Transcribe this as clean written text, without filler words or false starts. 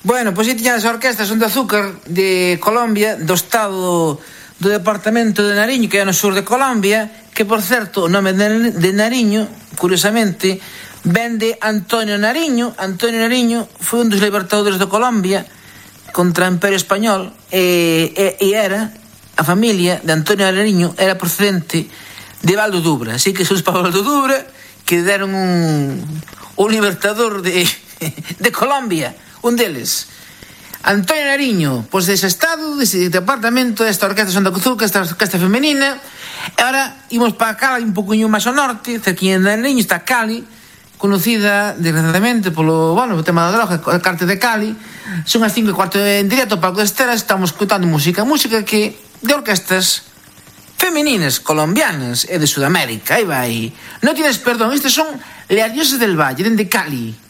Bueno, pois tiña as orquestas Son de Azúcar de Colombia, do estado do departamento de Nariño, que é no sur de Colombia, que, por certo, o nome de Nariño, curiosamente, ven de Antonio Nariño. Antonio Nariño foi un dos libertadores de Colombia contra o Imperio Español e era, a familia de Antonio Nariño era procedente de Valdo Dubra, así que son para Valdo Dubra que deron un libertador de Colombia, un deles. Antonio Nariño, pois dese estado, dese departamento, desta orquesta Son de Azúcar, esta orquesta femenina. E ahora imos para Cali, un poquinho máis ao norte, cerquinha de Nariño, está Cali, conocida desgraciadamente polo, bueno, o tema da droga, a cártel de Cali. Son as 5:15 en directo para o Esteras, estamos escutando música que de orquestas femeninas colombianas e de Sudamérica. Aí vai. No tienes perdón, estes son Las Diosas del Valle, dende Cali.